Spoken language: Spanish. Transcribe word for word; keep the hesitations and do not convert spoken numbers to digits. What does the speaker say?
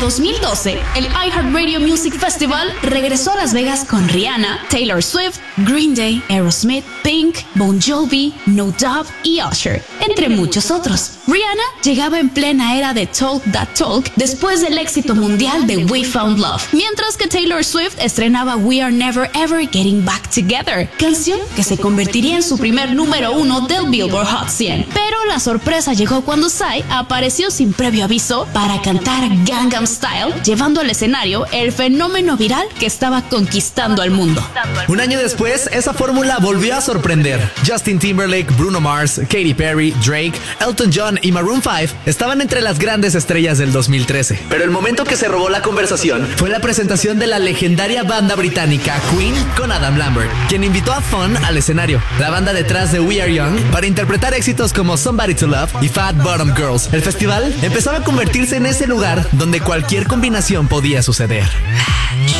dos mil doce, el iHeartRadio Music Festival regresó a Las Vegas con Rihanna, Taylor Swift, Green Day, Aerosmith, Pink, Bon Jovi, No Doubt y Usher, entre muchos otros. Rihanna llegaba en plena era de Talk That Talk después del éxito mundial de We Found Love, mientras que Taylor Swift estrenaba We Are Never Ever Getting Back Together, canción que se convertiría en su primer número uno del Billboard Hot cien. Pero la sorpresa llegó cuando Psy apareció sin previo aviso para cantar Gangnam Style, llevando al escenario el fenómeno viral que estaba conquistando al mundo. Un año después, esa fórmula volvió a sorprender. Justin Timberlake, Bruno Mars, Katy Perry, Drake, Elton John y Maroon cinco estaban entre las grandes estrellas del dos mil trece. Pero el momento que se robó la conversación fue la presentación de la legendaria banda británica Queen con Adam Lambert, quien invitó a Fun al escenario, la banda detrás de We Are Young, para interpretar éxitos como Somebody to Love y Fat Bottom Girls. El festival empezaba a convertirse en ese lugar donde cualquier combinación podía suceder.